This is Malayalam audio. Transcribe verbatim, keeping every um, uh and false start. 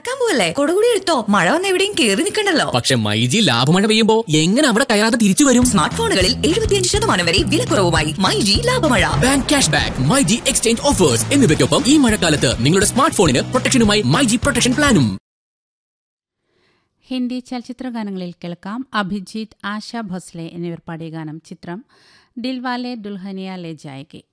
നടക്കാൻ പോവല്ലേ, കൊടുകൂടി എടുത്തോ, മഴ വന്ന് എവിടെയും കേറി നിൽക്കണ്ടല്ലോ. പക്ഷെ മൈജി ലാഭമഴ പെയ്യുമ്പോ എങ്ങനെ അവിടെ കയറാതെ തിരിച്ചു വരും? സ്മാർട്ട് ഫോണുകളിൽ എഴുപത്തിയഞ്ച് ശതമാനം വരെ വിലക്കുറവുമായി myG ലാഭമഴ. Bank cash back, myG exchange offers എന്നിവയ്ക്കൊപ്പം ഈ മഴക്കാലത്ത് നിങ്ങളുടെ സ്മാർട്ട് ഫോണിന് പ്രൊട്ടക്ഷനുമായി മൈജി പ്രൊട്ടക്ഷൻ പ്ലാനും. ഹിന്ദി ചലച്ചിത്ര ഗാനങ്ങളിൽ കേൾക്കാം അഭിജിത്ത്, ആശ ഭോസ്ലെ എന്നിവർ പാടിയ ഗാനം. ചിത്രം ദിൽവാലെ ദുൽഹനിയ ലേ ജായേഗി.